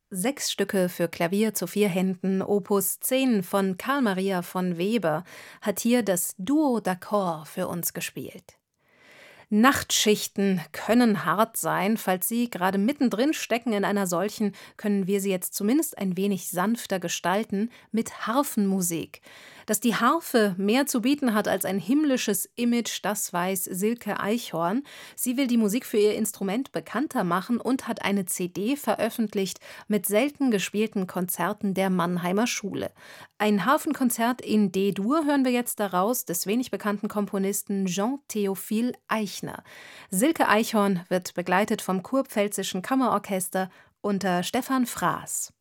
6 Stücke für Klavier zu 4 Händen, Opus 10 von Carl Maria von Weber, hat hier das Duo d'Accord für uns gespielt. Nachtschichten können hart sein. Falls Sie gerade mittendrin stecken in einer solchen, können wir sie jetzt zumindest ein wenig sanfter gestalten mit Harfenmusik. Dass die Harfe mehr zu bieten hat als ein himmlisches Image, das weiß Silke Eichhorn. Sie will die Musik für ihr Instrument bekannter machen und hat eine CD veröffentlicht mit selten gespielten Konzerten der Mannheimer Schule. Ein Harfenkonzert in D-Dur hören wir jetzt daraus des wenig bekannten Komponisten Jean-Théophile Eichner. Silke Eichhorn wird begleitet vom Kurpfälzischen Kammerorchester unter Stefan Fraß.